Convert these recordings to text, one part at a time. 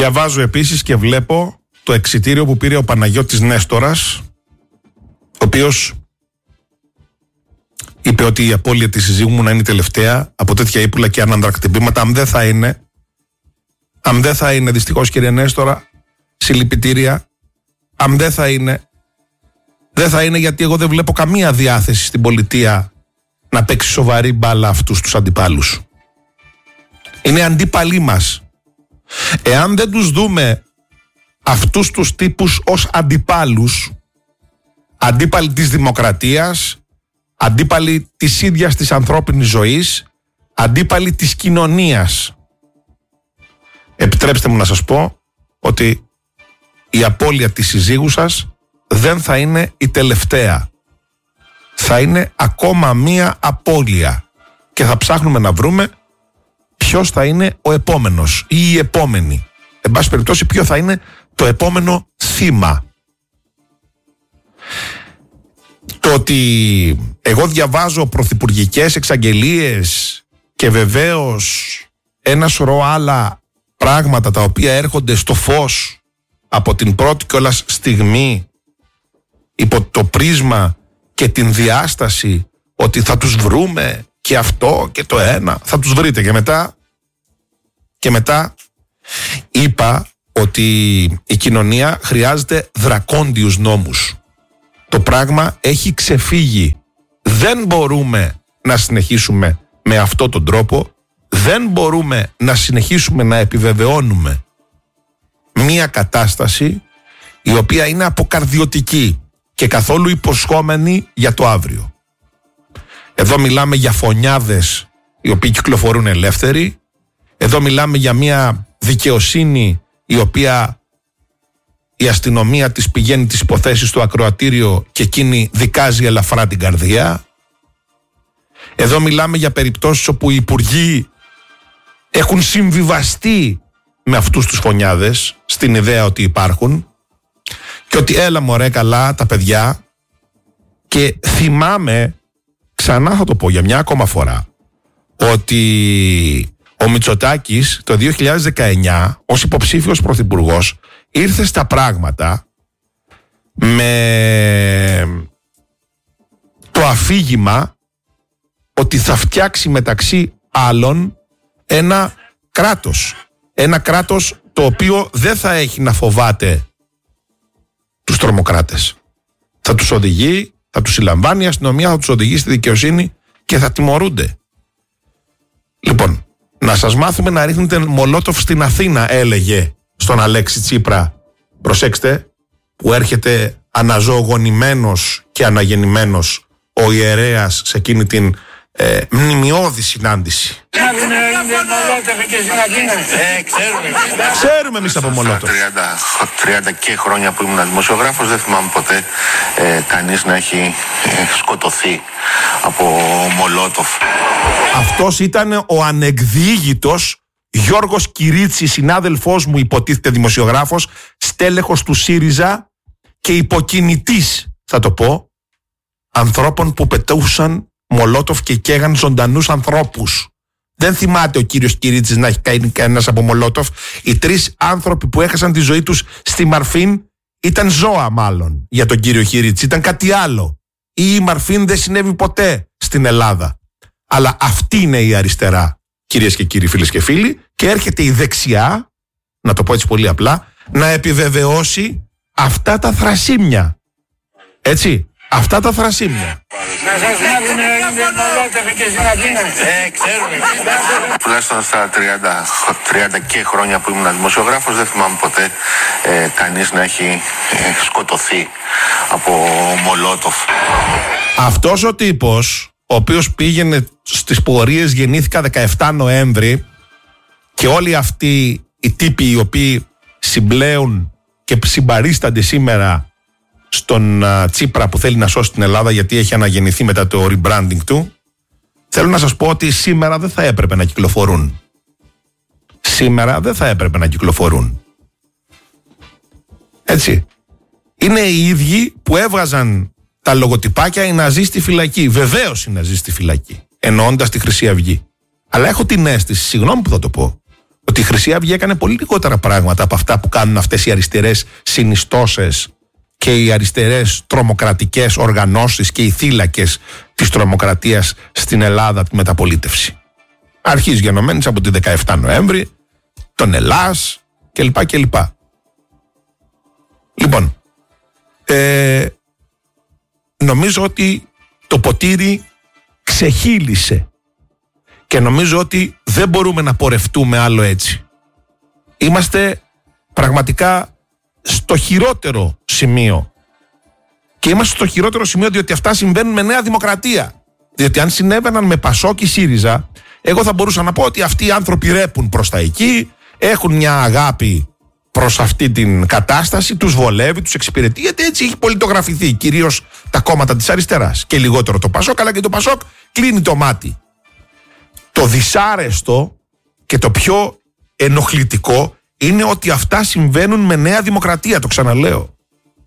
Διαβάζω επίσης και βλέπω το εξιτήριο που πήρε ο Παναγιώτης Νέστορας, ο οποίος είπε ότι η απώλεια της συζύγου μου να είναι η τελευταία από τέτοια ύπουλα και αναντρακτυπήματα. Αν δεν θα είναι, δυστυχώς κύριε Νέστορα, συλληπιτήρια. Αν δεν θα είναι γιατί εγώ δεν βλέπω καμία διάθεση στην πολιτεία να παίξει σοβαρή μπάλα αυτούς τους αντιπάλους. Είναι αντίπαλοι μας. Εάν δεν τους δούμε αυτούς τους τύπους ως αντιπάλους, αντίπαλοι της δημοκρατίας, αντίπαλοι της ίδιας της ανθρώπινης ζωής, αντίπαλοι της κοινωνίας, επιτρέψτε μου να σας πω ότι η απώλεια της συζύγου σας δεν θα είναι η τελευταία. Θα είναι ακόμα μία απώλεια και θα ψάχνουμε να βρούμε ποιος θα είναι ο επόμενος ή η επόμενη. Εν πάση περιπτώσει, ποιο θα είναι το επόμενο θύμα. Το ότι εγώ διαβάζω πρωθυπουργικές εξαγγελίες και βεβαίως ένα σωρό άλλα πράγματα τα οποία έρχονται στο φως από την πρώτη κιόλας στιγμή υπό το πρίσμα και την διάσταση ότι θα τους βρούμε και αυτό και το ένα, θα τους βρείτε και μετά είπα ότι η κοινωνία χρειάζεται δρακόντιους νόμους. Το πράγμα έχει ξεφύγει. Δεν μπορούμε να συνεχίσουμε με αυτόν τον τρόπο. Δεν μπορούμε να συνεχίσουμε να επιβεβαιώνουμε μία κατάσταση η οποία είναι αποκαρδιωτική και καθόλου υποσχόμενη για το αύριο. Εδώ μιλάμε για φωνιάδες οι οποίοι κυκλοφορούν ελεύθεροι. Εδώ μιλάμε για μία δικαιοσύνη η οποία η αστυνομία της πηγαίνει τις υποθέσεις στο ακροατήριο και εκείνη δικάζει ελαφρά την καρδιά. Εδώ μιλάμε για περιπτώσεις όπου οι υπουργοί έχουν συμβιβαστεί με αυτούς τους φωνιάδες στην ιδέα ότι υπάρχουν και ότι έλα μωρέ καλά τα παιδιά. Και θυμάμαι, ξανά θα το πω για μια ακόμα φορά, ότι ο Μητσοτάκης το 2019 ως υποψήφιος πρωθυπουργός ήρθε στα πράγματα με το αφήγημα ότι θα φτιάξει μεταξύ άλλων ένα κράτος το οποίο δεν θα έχει να φοβάται τους τρομοκράτες. Θα τους οδηγεί, θα τους συλλαμβάνει η αστυνομία, θα τους οδηγεί στη δικαιοσύνη και θα τιμωρούνται. Λοιπόν, να σας μάθουμε να ρίχνετε μολότοφ στην Αθήνα, έλεγε στον Αλέξη Τσίπρα. Προσέξτε, που έρχεται αναζωογονημένος και αναγεννημένος ο ιερέας σε εκείνη την μνημιώδη συνάντηση. Ξέρουμε εμείς από μολότοφ. 30 και χρόνια που ήμουν δημοσιογράφος δεν θυμάμαι ποτέ κανείς να έχει σκοτωθεί από μολότοφ. Αυτός ήταν ο ανεκδίγητος Γιώργος Κυρίτσης, συνάδελφός μου, υποτίθεται δημοσιογράφος, στέλεχος του ΣΥΡΙΖΑ και υποκινητής, θα το πω, ανθρώπων που πετούσαν μολότοφ και καίγαν ζωντανούς ανθρώπους. Δεν θυμάται ο κύριος Κυρίτσης να έχει κάνει κανένας από μολότοφ. Οι 3 άνθρωποι που έχασαν τη ζωή τους στη Μαρφίν ήταν ζώα, μάλλον, για τον κύριο Κυρίτσι. Ήταν κάτι άλλο. Ή η Μαρφίν δεν συνέβη ποτέ στην Ελλάδα. Αλλά αυτή είναι η αριστερά, κυρίες και κύριοι, φίλες και φίλοι, και έρχεται η δεξιά, να το πω έτσι πολύ απλά, να επιβεβαιώσει αυτά τα θρασίμια. Έτσι, αυτά τα θρασίμια. Να σας μάθουν μολότοφ και στην Αθήνα. Ξέρουμε. Τουλάχιστον στα 30 και χρόνια που ήμουν δημοσιογράφος δεν θυμάμαι ποτέ κανείς να έχει σκοτωθεί από μολότοφ. Αυτός ο τύπος, ο οποίος πήγαινε στις πορείες γεννήθηκα 17 Νοέμβρη, και όλοι αυτοί οι τύποι οι οποίοι συμπλέουν και συμπαρίστανται σήμερα στον Τσίπρα που θέλει να σώσει την Ελλάδα γιατί έχει αναγεννηθεί μετά το rebranding του, θέλω να σας πω ότι σήμερα δεν θα έπρεπε να κυκλοφορούν. Σήμερα δεν θα έπρεπε να κυκλοφορούν. Έτσι. Είναι οι ίδιοι που έβγαζαν τα λογοτυπάκια «Οι Ναζί στη φυλακή». Βεβαίως οι Ναζί στη φυλακή, εννοώντας τη Χρυσή Αυγή. Αλλά έχω την αίσθηση, συγγνώμη που θα το πω, ότι η Χρυσή Αυγή έκανε πολύ λιγότερα πράγματα από αυτά που κάνουν αυτές οι αριστερές συνιστώσεις και οι αριστερές τρομοκρατικές οργανώσεις και οι θύλακες της τρομοκρατίας στην Ελλάδα τη μεταπολίτευση. Αρχής γενομένης από την 17 Νοέμβρη, τον Ελλάς κλπ. Λοιπόν, νομίζω ότι το ποτήρι ξεχύλισε και νομίζω ότι δεν μπορούμε να πορευτούμε άλλο έτσι. Είμαστε πραγματικά στο χειρότερο σημείο. Και είμαστε στο χειρότερο σημείο διότι αυτά συμβαίνουν με Νέα Δημοκρατία. Διότι αν συνέβαιναν με Πασόκ ή ΣΥΡΙΖΑ, εγώ θα μπορούσα να πω ότι αυτοί οι άνθρωποι ρέπουν προς τα εκεί, έχουν μια αγάπη προς αυτή την κατάσταση, τους βολεύει, τους εξυπηρετεί, γιατί έτσι έχει πολιτογραφηθεί κυρίως τα κόμματα της αριστεράς και λιγότερο το Πασόκ, αλλά και το Πασόκ κλείνει το μάτι. Το δυσάρεστο και το πιο ενοχλητικό είναι ότι αυτά συμβαίνουν με Νέα Δημοκρατία, το ξαναλέω.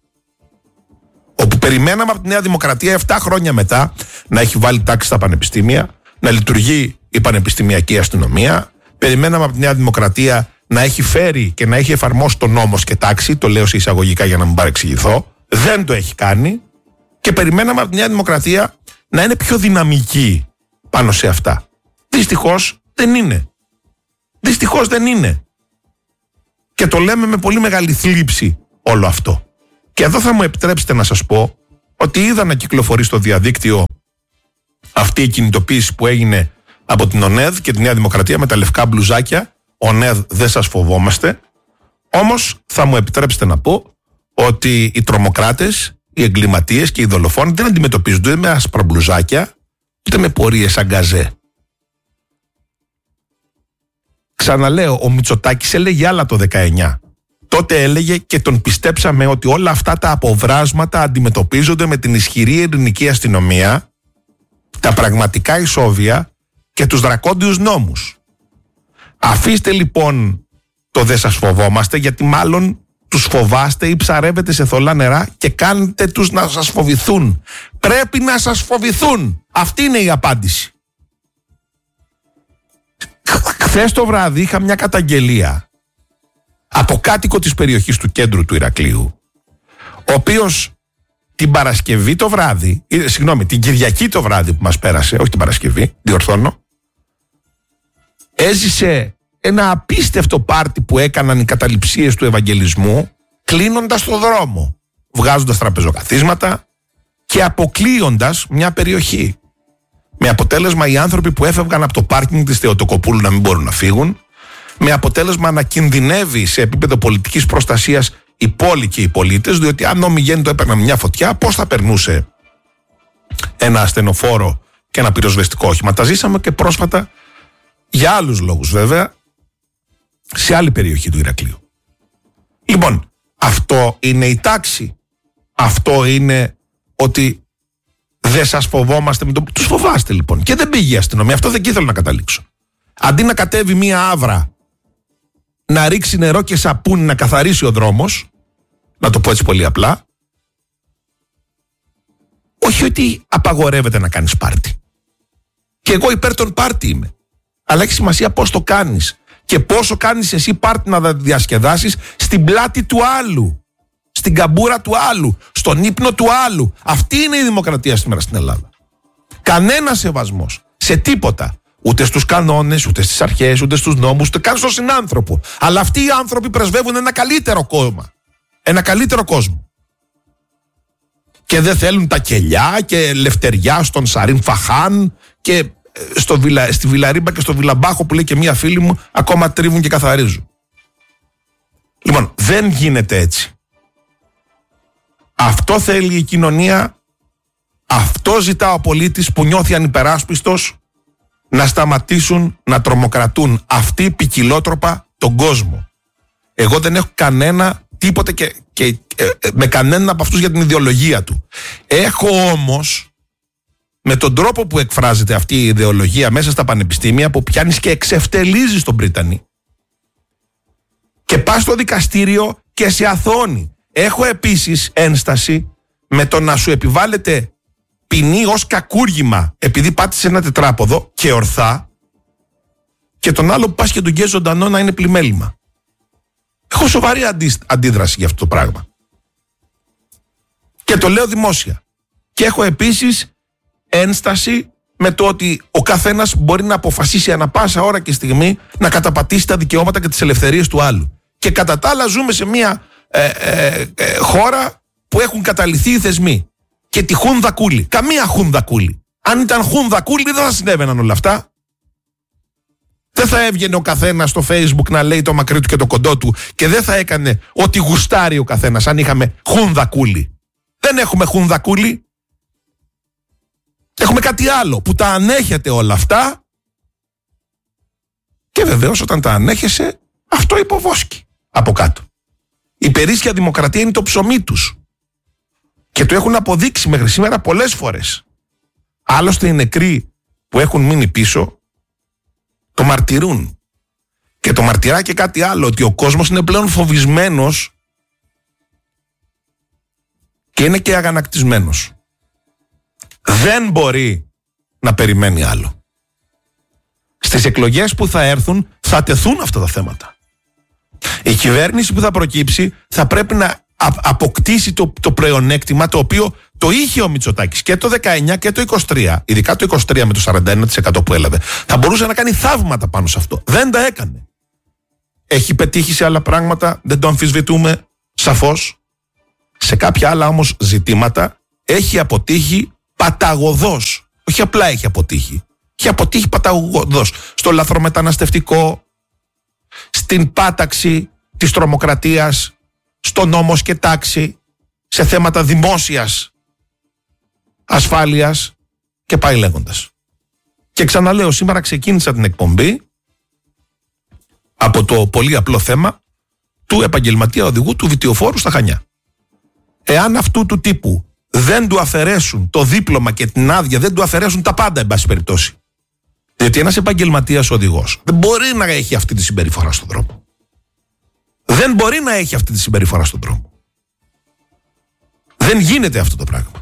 Όπου περιμέναμε από τη Νέα Δημοκρατία 7 χρόνια μετά να έχει βάλει τάξη στα πανεπιστήμια, να λειτουργεί η πανεπιστημιακή αστυνομία, περιμέναμε από τη Νέα Δημοκρατία να έχει φέρει και να έχει εφαρμόσει τον νόμο και τάξη, το λέω σε εισαγωγικά για να μην παρεξηγηθώ, δεν το έχει κάνει και περιμέναμε από τη Νέα Δημοκρατία να είναι πιο δυναμική πάνω σε αυτά. Δυστυχώς δεν είναι. Δυστυχώς δεν είναι. Και το λέμε με πολύ μεγάλη θλίψη όλο αυτό. Και εδώ θα μου επιτρέψετε να σας πω ότι είδα να κυκλοφορεί στο διαδίκτυο αυτή η κινητοποίηση που έγινε από την ΟΝΕΔ και τη Νέα Δημοκρατία με τα λευκά μπλουζάκια. ΟΝΕΔ, δεν σας φοβόμαστε. Όμως θα μου επιτρέψετε να πω ότι οι τρομοκράτες, οι εγκληματίες και οι δολοφόνοι δεν αντιμετωπίζονται με άσπρα μπλουζάκια ούτε με πορείες αγκαζέ. Ξαναλέω, ο Μητσοτάκης έλεγε άλλα το 19. Τότε έλεγε και τον πιστέψαμε ότι όλα αυτά τα αποβράσματα αντιμετωπίζονται με την ισχυρή ελληνική αστυνομία, τα πραγματικά ισόβια και τους δρακόντιους νόμους. Αφήστε λοιπόν το δεν σας φοβόμαστε, γιατί μάλλον τους φοβάστε ή ψαρεύετε σε θολά νερά και κάνετε τους να σας φοβηθούν. Πρέπει να σας φοβηθούν. Αυτή είναι η απάντηση. Χθες το βράδυ είχα μια καταγγελία από κάτοικο της περιοχής του κέντρου του Ηρακλείου, ο οποίος την Παρασκευή το βράδυ, την Κυριακή το βράδυ που μας πέρασε, όχι την Παρασκευή, διορθώνω, έζησε ένα απίστευτο πάρτι που έκαναν οι καταληψίες του Ευαγγελισμού, κλείνοντας το δρόμο, βγάζοντας τραπεζοκαθίσματα και αποκλείοντας μια περιοχή. Με αποτέλεσμα οι άνθρωποι που έφευγαν από το πάρκινγκ της Θεοτοκοπούλου να μην μπορούν να φύγουν, με αποτέλεσμα να κινδυνεύει σε επίπεδο πολιτικής προστασίας η πόλη και οι πολίτες, διότι αν ομιγέννητο έπαιρναν μια φωτιά, πώς θα περνούσε ένα ασθενοφόρο και ένα πυροσβεστικό όχημα. Τα ζήσαμε και πρόσφατα, για άλλους λόγους βέβαια, σε άλλη περιοχή του Ηρακλείου. Λοιπόν, αυτό είναι η τάξη. Αυτό είναι ότι δεν σας φοβόμαστε με το... Τους φοβάστε λοιπόν. Και δεν πήγε η αστυνομία. Αυτό δεν ήθελα να καταλήξω. Αντί να κατέβει μία άβρα, να ρίξει νερό και σαπούνι, να καθαρίσει ο δρόμος, να το πω έτσι πολύ απλά, όχι ότι απαγορεύεται να κάνεις πάρτι. Και εγώ υπέρ των πάρτι είμαι. Αλλά έχει σημασία πώς το κάνεις και πόσο κάνεις εσύ πάρτι να διασκεδάσεις στην πλάτη του άλλου, στην καμπούρα του άλλου, στον ύπνο του άλλου. Αυτή είναι η δημοκρατία σήμερα στην Ελλάδα. Κανένα σεβασμός σε τίποτα. Ούτε στους κανόνες, ούτε στις αρχές, ούτε στους νόμους, ούτε καν στον συνάνθρωπο. Αλλά αυτοί οι άνθρωποι πρεσβεύουν ένα καλύτερο κόμμα. Ένα καλύτερο κόσμο. Και δεν θέλουν τα κελιά και λευτεριά στον Σαρίν Φαχάν και στη Βιλαρίμπα και στο Βιλαμπάχο που λέει και μία φίλη μου, ακόμα τρίβουν και καθαρίζουν. Λοιπόν, δεν γίνεται έτσι. Αυτό θέλει η κοινωνία, αυτό ζητά ο πολίτης που νιώθει ανυπεράσπιστος, να σταματήσουν να τρομοκρατούν αυτοί ποικιλότροπα τον κόσμο. Εγώ δεν έχω κανένα τίποτε και με κανέναν από αυτούς για την ιδεολογία του. Έχω όμως, με τον τρόπο που εκφράζεται αυτή η ιδεολογία μέσα στα πανεπιστήμια, που πιάνεις και εξευτελίζεις τον Πρίτανη και πας στο δικαστήριο και σε αθώνει. Έχω επίσης ένσταση με το να σου επιβάλλεται ποινή ως κακούργημα επειδή πάτησε ένα τετράποδο και ορθά, και τον άλλο που πας και τον γκες ζωντανό να είναι πλημέλημα. Έχω σοβαρή αντίδραση για αυτό το πράγμα. Και το λέω δημόσια. Και έχω επίσης ένσταση με το ότι ο καθένας μπορεί να αποφασίσει ανα πάσα ώρα και στιγμή να καταπατήσει τα δικαιώματα και τις ελευθερίες του άλλου. Και κατά τα άλλα ζούμε σε μια χώρα που έχουν καταλυθεί οι θεσμοί. Και τη χούνδα κούλη. Καμία χούνδα κούλη. Αν ήταν χούνδα κούλη δεν θα συνέβαιναν όλα αυτά. Δεν θα έβγαινε ο καθένας στο Facebook να λέει το μακρύ του και το κοντό του και δεν θα έκανε ό,τι γουστάρει ο καθένας αν είχαμε χούνδα κούλη. Δεν έχουμε χούνδα κούλη. Έχουμε κάτι άλλο που τα ανέχεται όλα αυτά και βεβαίως όταν τα ανέχεσαι αυτό υποβόσκει από κάτω. Η περίσσια δημοκρατία είναι το ψωμί τους και το έχουν αποδείξει μέχρι σήμερα πολλές φορές. Άλλωστε οι νεκροί που έχουν μείνει πίσω το μαρτυρούν και το μαρτυρά και κάτι άλλο, ότι ο κόσμος είναι πλέον φοβισμένος και είναι και αγανακτισμένος. Δεν μπορεί να περιμένει άλλο. Στις εκλογές που θα έρθουν θα τεθούν αυτά τα θέματα. Η κυβέρνηση που θα προκύψει θα πρέπει να αποκτήσει το πλεονέκτημα το οποίο το είχε ο Μητσοτάκης και το 19 και το 23, ειδικά το 23 με το 41% που έλαβε. Θα μπορούσε να κάνει θαύματα πάνω σε αυτό. Δεν τα έκανε. Έχει πετύχει σε άλλα πράγματα, δεν το αμφισβητούμε, σαφώς. Σε κάποια άλλα όμως ζητήματα έχει αποτύχει παταγωδώς. Όχι απλά έχει αποτύχει. Έχει αποτύχει παταγωδώς. Στο λαθρομεταναστευτικό, στην πάταξη της τρομοκρατίας, στο νόμος και τάξη, σε θέματα δημόσιας ασφάλειας και πάει λέγοντας. Και ξαναλέω, σήμερα ξεκίνησα την εκπομπή από το πολύ απλό θέμα του επαγγελματία οδηγού του βιτιοφόρου στα Χανιά. Εάν αυτού του τύπου δεν του αφαιρέσουν το δίπλωμα και την άδεια, δεν του αφαιρέσουν τα πάντα, εν πάση περιπτώσει. Διότι ένας επαγγελματίας οδηγός δεν μπορεί να έχει αυτή τη συμπεριφορά στον δρόμο. Δεν μπορεί να έχει αυτή τη συμπεριφορά στον δρόμο. Δεν γίνεται αυτό το πράγμα.